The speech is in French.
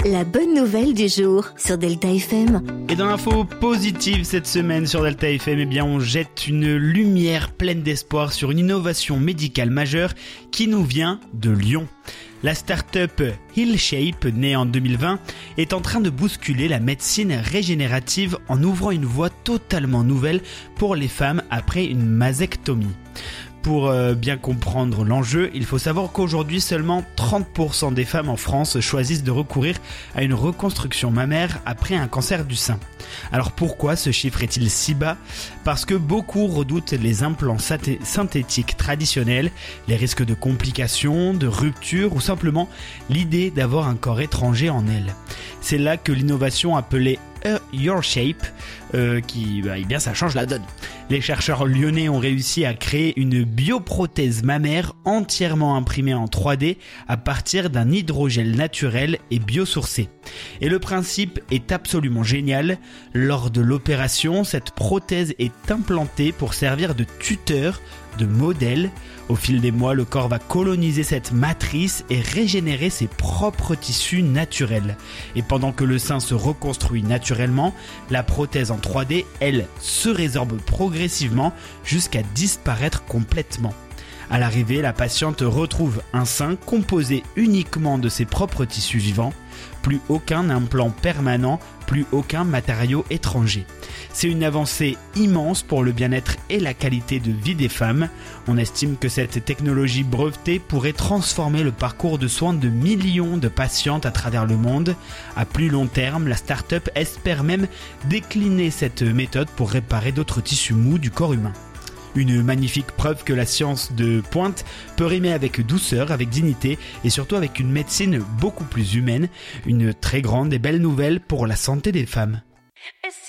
La bonne nouvelle du jour sur Delta FM. Et dans l'info positive cette semaine sur Delta FM, eh bien on jette une lumière pleine d'espoir sur une innovation médicale majeure qui nous vient de Lyon. La start-up HealShape, née en 2020, est en train de bousculer la médecine régénérative en ouvrant une voie totalement nouvelle pour les femmes après une mastectomie. Pour bien comprendre l'enjeu, il faut savoir qu'aujourd'hui, seulement 30% des femmes en France choisissent de recourir à une reconstruction mammaire après un cancer du sein. Alors pourquoi ce chiffre est-il si bas ? Parce que beaucoup redoutent les implants synthétiques traditionnels, les risques de complications, de ruptures ou simplement l'idée d'avoir un corps étranger en elle. C'est là que l'innovation appelée HealShape, ça change la donne. Les chercheurs lyonnais ont réussi à créer une bioprothèse mammaire entièrement imprimée en 3D à partir d'un hydrogel naturel et biosourcé. Et le principe est absolument génial. Lors de l'opération, cette prothèse est implantée pour servir de tuteur, de modèle. Au fil des mois, le corps va coloniser cette matrice et régénérer ses propres tissus naturels. Et pendant que le sein se reconstruit naturellement, la prothèse en 3D, elle, se résorbe progressivement jusqu'à disparaître complètement. À l'arrivée, la patiente retrouve un sein composé uniquement de ses propres tissus vivants, plus aucun implant permanent, plus aucun matériau étranger. C'est une avancée immense pour le bien-être et la qualité de vie des femmes. On estime que cette technologie brevetée pourrait transformer le parcours de soins de millions de patientes à travers le monde. À plus long terme, la start-up espère même décliner cette méthode pour réparer d'autres tissus mous du corps humain. Une magnifique preuve que la science de pointe peut rimer avec douceur, avec dignité et surtout avec une médecine beaucoup plus humaine. Une très grande et belle nouvelle pour la santé des femmes.